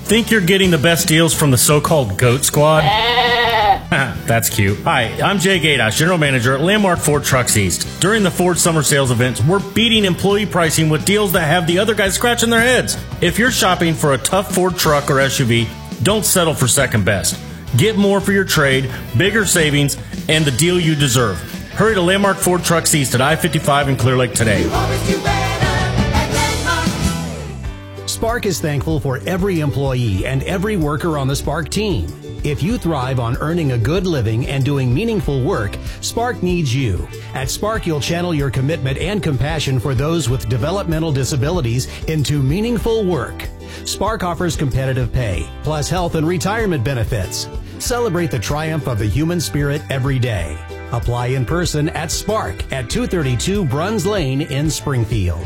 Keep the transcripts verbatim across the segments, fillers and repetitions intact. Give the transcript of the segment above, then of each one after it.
Think you're getting the best deals from the so-called GOAT Squad? That's cute. Hi, I'm Jay Gaidosh, General Manager at Landmark Ford Trucks East. During the Ford Summer Sales events, we're beating employee pricing with deals that have the other guys scratching their heads. If you're shopping for a tough Ford truck or S U V, don't settle for second best. Get more for your trade, bigger savings, and the deal you deserve. Hurry to Landmark Ford Trucks East at I fifty-five in Clear Lake today. Spark is thankful for every employee and every worker on the Spark team. If you thrive on earning a good living and doing meaningful work, Spark needs you. At Spark, you'll channel your commitment and compassion for those with developmental disabilities into meaningful work. Spark offers competitive pay, plus health and retirement benefits. Celebrate the triumph of the human spirit every day. Apply in person at Spark at two thirty-two Bruns Lane in Springfield.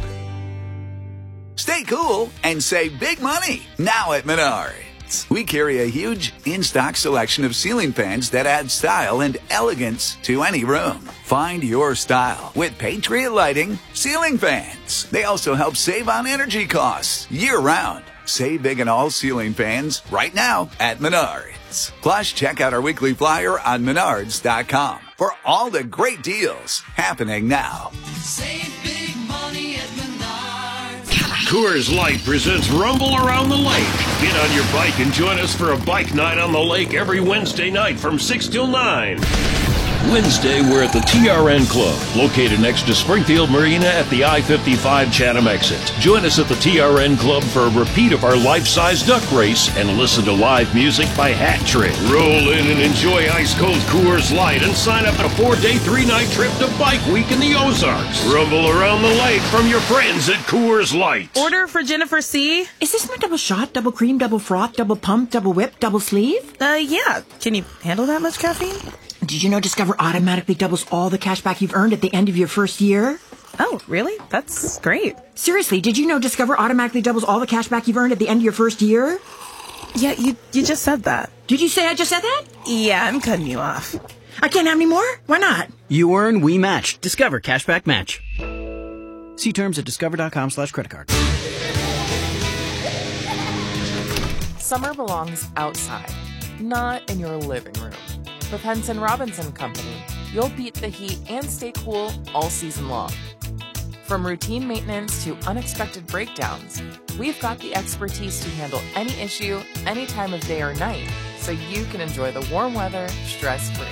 Stay cool and save big money now at Menards. We carry a huge in-stock selection of ceiling fans that add style and elegance to any room. Find your style with Patriot Lighting ceiling fans. They also help save on energy costs year-round. Save big on all ceiling fans right now at Menards. Plus, check out our weekly flyer on menards dot com for all the great deals happening now. Save big money at Menards. Coors Light presents Rumble Around the Lake. Get on your bike and join us for a bike night on the lake every Wednesday night from six till nine. Wednesday, we're at the T R N Club, located next to Springfield Marina at the I fifty-five Chatham exit. Join us at the T R N Club for a repeat of our life-size duck race and listen to live music by Hat Trick. Roll in and enjoy ice-cold Coors Light and sign up at a four-day, three-night trip to Bike Week in the Ozarks. Rumble around the lake from your friends at Coors Light. Order for Jennifer C. Is this my double shot, double cream, double froth, double pump, double whip, double sleeve? Uh, yeah. Can you handle that much caffeine? Did you know Discover automatically doubles all the cash back you've earned at the end of your first year? Oh, really? That's great. Seriously, did you know Discover automatically doubles all the cash back you've earned at the end of your first year? Yeah, you you just said that. Did you say I just said that? Yeah, I'm cutting you off. I can't have any more? Why not? You earn, we match. Discover Cashback Match. See terms at discover.com slash credit card. Summer belongs outside, not in your living room. With Henson Robinson Company, you'll beat the heat and stay cool all season long. From routine maintenance to unexpected breakdowns, we've got the expertise to handle any issue, any time of day or night, so you can enjoy the warm weather stress-free.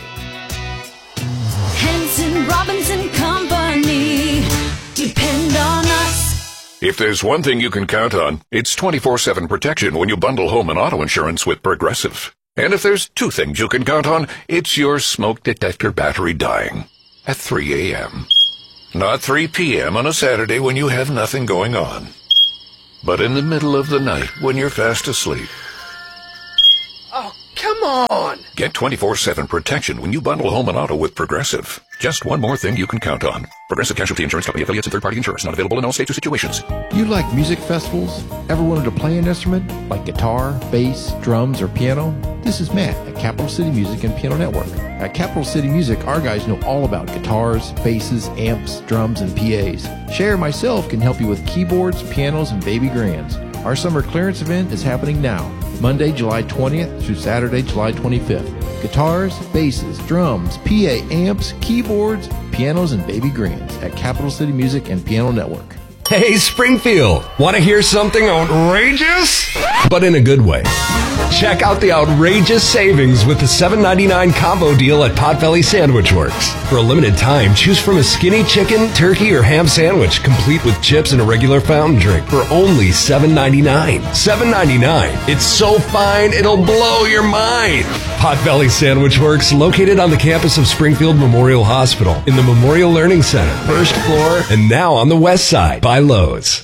Henson Robinson Company. Depend on us. If there's one thing you can count on, it's twenty-four seven protection when you bundle home and auto insurance with Progressive. And if there's two things you can count on, it's your smoke detector battery dying at three a.m. Not three p.m. on a Saturday when you have nothing going on, but in the middle of the night when you're fast asleep. Oh, come on! Get twenty-four seven protection when you bundle home and auto with Progressive. Just one more thing you can count on. Progressive Casualty Insurance Company, affiliates, and third-party insurers. Not available in all states or situations. You like music festivals? Ever wanted to play an instrument like guitar, bass, drums, or piano? This is Matt at Capital City Music and Piano Network. At Capital City Music, our guys know all about guitars, basses, amps, drums, and P As. Shay or myself can help you with keyboards, pianos, and baby grands. Our summer clearance event is happening now, Monday, July twentieth through Saturday, July twenty-fifth. Guitars, basses, drums, P A amps, keyboards, pianos, and baby grands at Capital City Music and Piano Network. Hey, Springfield, want to hear something outrageous? But in a good way. Check out the outrageous savings with the seven ninety-nine combo deal at Potbelly Sandwich Works. For a limited time, choose from a skinny chicken, turkey, or ham sandwich, complete with chips and a regular fountain drink for only seven ninety-nine. seven ninety-nine. It's so fine, it'll blow your mind. Potbelly Sandwich Works, located on the campus of Springfield Memorial Hospital in the Memorial Learning Center, first floor, and now on the west side by Lowe's.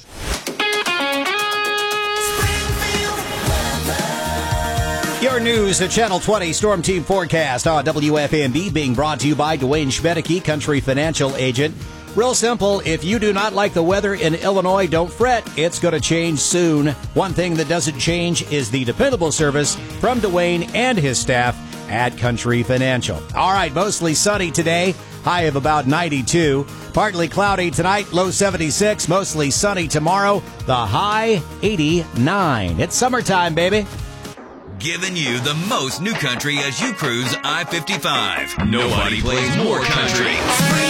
Your news at Channel twenty Storm Team Forecast on W F M B, being brought to you by Dwayne Schmedeke, Country Financial Agent. Real simple, if you do not like the weather in Illinois, don't fret. It's going to change soon. One thing that doesn't change is the dependable service from Dwayne and his staff at Country Financial. All right, mostly sunny today, high of about ninety-two. Partly cloudy tonight, low seventy-six, mostly sunny tomorrow, the high eighty-nine. It's summertime, baby. Giving you the most new country as you cruise I fifty-five. Nobody plays more country.